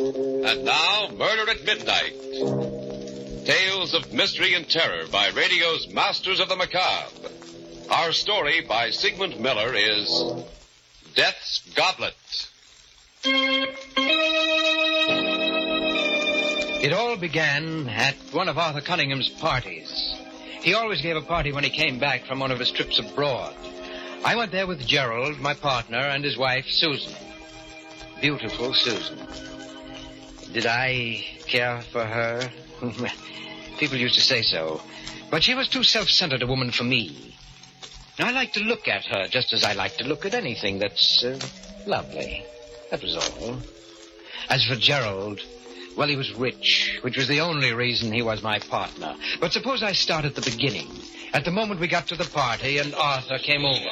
And now, Murder at Midnight. Tales of mystery and terror by radio's Masters of the Macabre. Our story by Sigmund Miller is Death's Goblet. It all began at one of Arthur Cunningham's parties. He always gave a party when he came back from one of his trips abroad. I went there with Gerald, my partner, and his wife, Susan. Beautiful Susan. Did I care for her? People used to say so. But she was too self-centered a woman for me. I like to look at her just as I like to look at anything that's lovely. That was all. As for Gerald, well, he was rich, which was the only reason he was my partner. But suppose I start at the beginning, at the moment we got to the party and Arthur came over.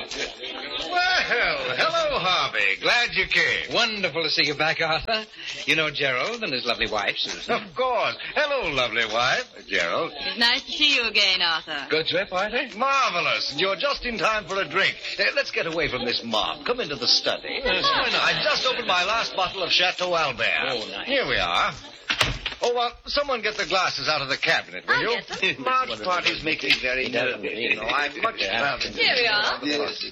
Well, hello, Harvey. Glad you came. Wonderful to see you back, Arthur. You know Gerald and his lovely wife, Susan. Of course. Hello, lovely wife, Gerald. It's nice to see you again, Arthur. Good trip, Arthur? Marvelous. You're just in time for a drink. Let's get away from this mob. Come into the study. Yes, why not? I just opened my last bottle of Chateau Albert. Oh, nice. Here we are. Oh, someone get the glasses out of the cabinet, will I'll you? get them. Large parties make me very nervous. You know, I'm much rather... Here we are. Yes.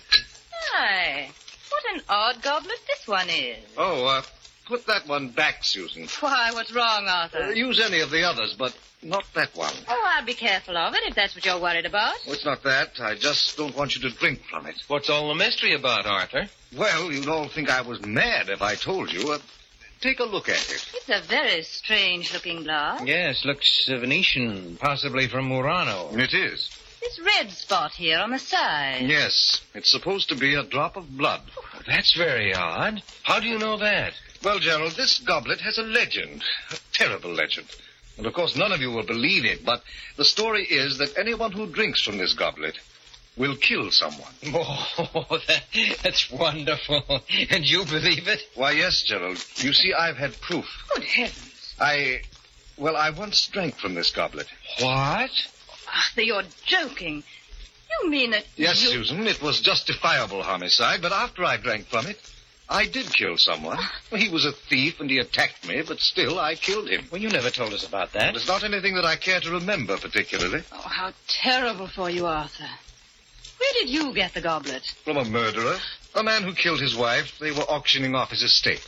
Hi. What an odd goblet this one is. Oh, put that one back, Susan. Why, what's wrong, Arthur? Use any of the others, but not that one. Oh, I'll be careful of it if that's what you're worried about. Oh, it's not that. I just don't want you to drink from it. What's all the mystery about, Arthur? Well, you'd all think I was mad if I told you. Take a look at it. It's a very strange-looking glass. Yes, looks Venetian, possibly from Murano. It is. This red spot here on the side. Yes, it's supposed to be a drop of blood. Oh, that's very odd. How do you know that? Well, Gerald, this goblet has a legend. A terrible legend. And, of course, none of you will believe it, but the story is that anyone who drinks from this goblet will kill someone. Oh, that's wonderful. And you believe it? Why, yes, Gerald. You see, I've had proof. Good heavens. I once drank from this goblet. What? Arthur, you're joking. You mean that Yes, you... Susan, it was justifiable homicide, but after I drank from it, I did kill someone. He was a thief and he attacked me, but still I killed him. Well, you never told us about that. It's not anything that I care to remember particularly. Oh, how terrible for you, Arthur. Where did you get the goblet? From a murderer. A man who killed his wife. They were auctioning off his estate.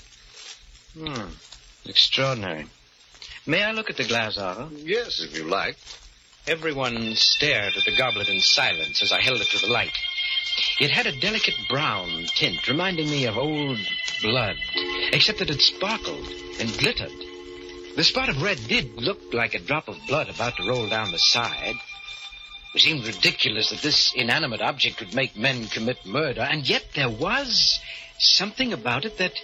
Extraordinary. May I look at the glass, Arthur? Yes, if you like. Everyone stared at the goblet in silence as I held it to the light. It had a delicate brown tint, reminding me of old blood, except that it sparkled and glittered. The spot of red did look like a drop of blood about to roll down the side. It seemed ridiculous that this inanimate object could make men commit murder, and yet there was something about it that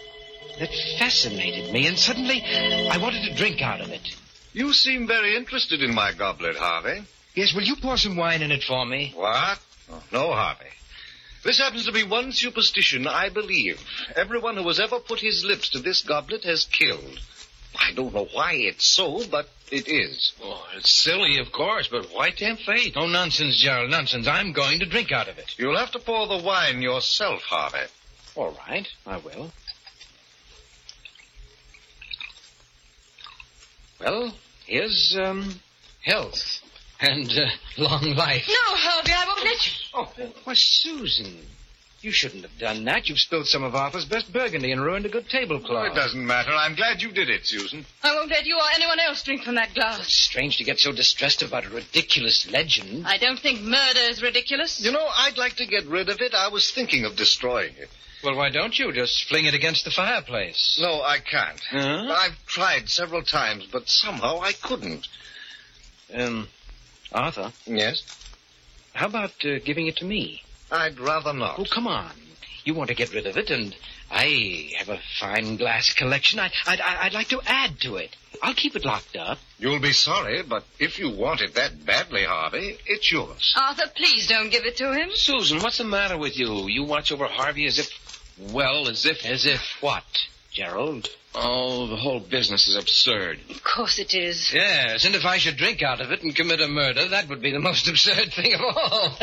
fascinated me, and suddenly I wanted to drink out of it. You seem very interested in my goblet, Harvey. Yes, will you pour some wine in it for me? What? Oh, no, Harvey. This happens to be one superstition I believe. Everyone who has ever put his lips to this goblet has killed. I don't know why it's so, but it is. Oh, it's silly, of course, but why tempt fate? Oh, nonsense, Gerald, nonsense. I'm going to drink out of it. You'll have to pour the wine yourself, Harvey. All right, I will. Well, here's, health and long life. No, Harvey, I won't let you. Oh, why, Susan, you shouldn't have done that. You've spilled some of Arthur's best burgundy and ruined a good tablecloth. It doesn't matter. I'm glad you did it, Susan. I won't let you or anyone else drink from that glass. It's strange to get so distressed about a ridiculous legend. I don't think murder is ridiculous. You know, I'd like to get rid of it. I was thinking of destroying it. Well, why don't you just fling it against the fireplace? No, I can't. Huh? I've tried several times, but somehow I couldn't. Arthur? Yes? How about giving it to me? I'd rather not. Oh, come on. You want to get rid of it, and I have a fine glass collection. I'd like to add to it. I'll keep it locked up. You'll be sorry, but if you want it that badly, Harvey, it's yours. Arthur, please don't give it to him. Susan, what's the matter with you? You watch over Harvey as if... Well, as if what, Gerald? Oh, the whole business is absurd. Of course it is. Yes, and if I should drink out of it and commit a murder, that would be the most absurd thing of all.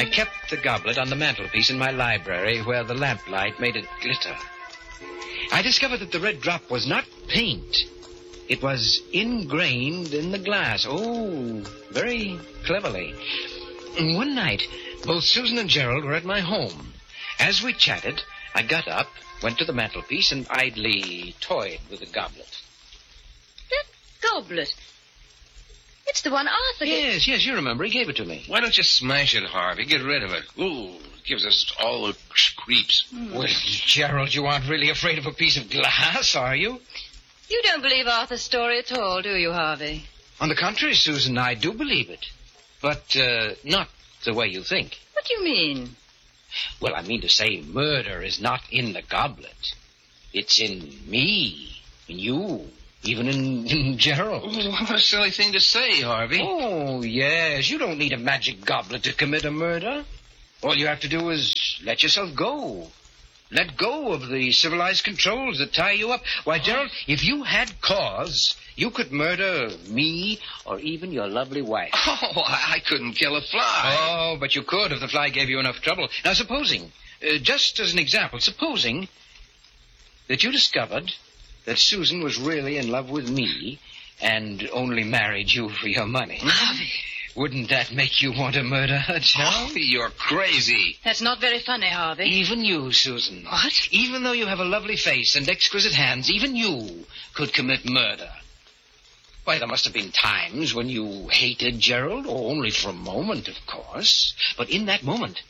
I kept the goblet on the mantelpiece in my library where the lamplight made it glitter. I discovered that the red drop was not paint. It was ingrained in the glass. Oh, very cleverly. And one night, both Susan and Gerald were at my home. As we chatted, I got up, went to the mantelpiece, and idly toyed with the goblet. That goblet? It's the one Arthur gave. Yes, you remember. He gave it to me. Why don't you smash it, Harvey? Get rid of it. Ooh, it gives us all the creeps. Well, Gerald, you aren't really afraid of a piece of glass, are you? You don't believe Arthur's story at all, do you, Harvey? On the contrary, Susan, I do believe it. But not the way you think. What do you mean? Well, I mean to say murder is not in the goblet. It's in me, in you, even in Gerald. What a silly thing to say, Harvey. Oh, yes. You don't need a magic goblet to commit a murder. All you have to do is let yourself go. Let go of the civilized controls that tie you up. Why, Gerald, if you had cause, you could murder me or even your lovely wife. Oh, I couldn't kill a fly. Oh, but you could if the fly gave you enough trouble. Now, supposing, just as an example, supposing that you discovered that Susan was really in love with me and only married you for your money. Harvey. Wouldn't that make you want to murder her, Gerald? Oh, you're crazy. That's not very funny, Harvey. Even you, Susan. What? Even though you have a lovely face and exquisite hands, even you could commit murder. Why, there must have been times when you hated Gerald, or only for a moment, of course. But in that moment,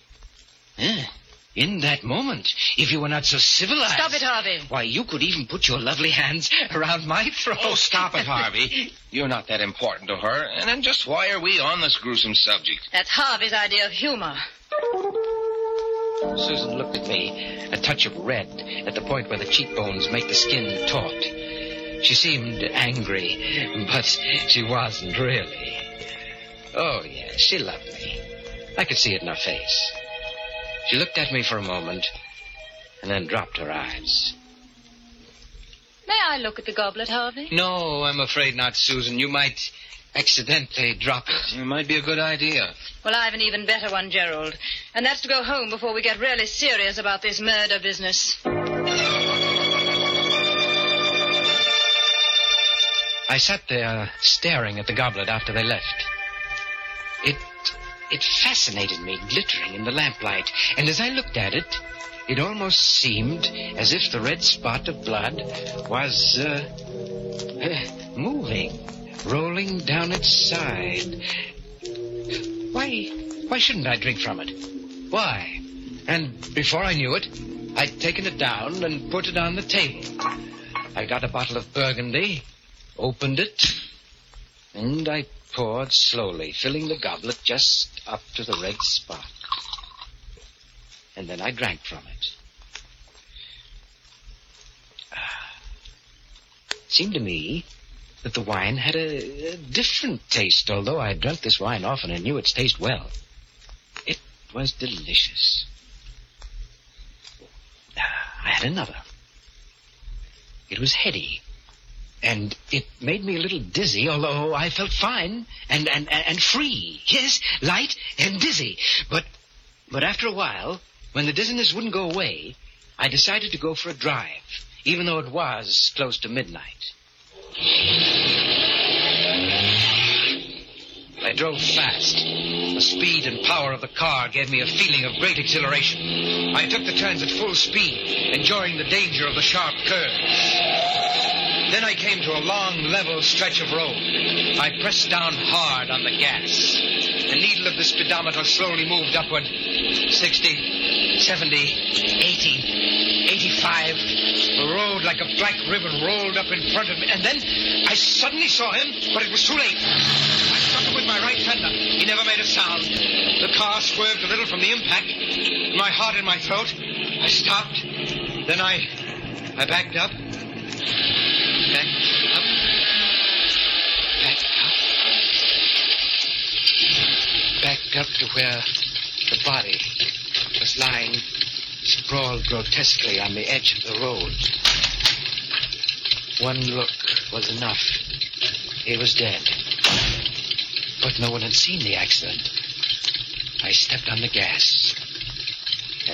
if you were not so civilized... Stop it, Harvey. Why, you could even put your lovely hands around my throat. Oh, stop it, Harvey. You're not that important to her. And then just why are we on this gruesome subject? That's Harvey's idea of humor. Susan looked at me, a touch of red at the point where the cheekbones make the skin taut. She seemed angry, but she wasn't really. Oh, yes, she loved me. I could see it in her face. She looked at me for a moment and then dropped her eyes. May I look at the goblet, Harvey? No, I'm afraid not, Susan. You might accidentally drop it. It might be a good idea. Well, I have an even better one, Gerald. And that's to go home before we get really serious about this murder business. I sat there staring at the goblet after they left. It fascinated me, glittering in the lamplight. And as I looked at it, it almost seemed as if the red spot of blood was moving, rolling down its side. Why shouldn't I drink from it? Why? And before I knew it, I'd taken it down and put it on the table. I got a bottle of Burgundy, opened it, and I poured slowly, filling the goblet just up to the red spot. And then I drank from it. It seemed to me that the wine had a different taste, although I had drunk this wine often and knew its taste well. It was delicious. I had another. It was heady. And it made me a little dizzy, although I felt fine and free. Yes, light and dizzy. But after a while, when the dizziness wouldn't go away, I decided to go for a drive, even though it was close to midnight. I drove fast. The speed and power of the car gave me a feeling of great exhilaration. I took the turns at full speed, enjoying the danger of the sharp curves. Then I came to a long, level stretch of road. I pressed down hard on the gas. The needle of the speedometer slowly moved upward. 60, 70, 80, 85. The road like a black ribbon rolled up in front of me. And then I suddenly saw him, but it was too late. I struck him with my right fender. He never made a sound. The car swerved a little from the impact. My heart in my throat. I stopped. Then I backed up. Backed up to where the body was lying sprawled grotesquely on the edge of the road. One look was enough. He was dead. But no one had seen the accident. I stepped on the gas.